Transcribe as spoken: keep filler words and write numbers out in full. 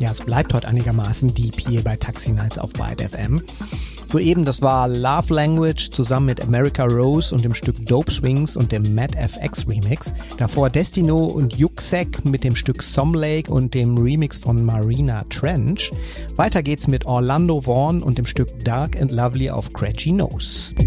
Ja, es bleibt heute einigermaßen deep hier bei Taxi Nights auf Byte F M. Soeben, das war Love Language zusammen mit America Rose und dem Stück Dope Swings und dem Matt F X Remix. Davor Destino und Yuksek mit dem Stück Some Lake und dem Remix von Marina Trench. Weiter geht's mit Orlando Vaughn und dem Stück Dark and Lovely auf Cratchy Nose.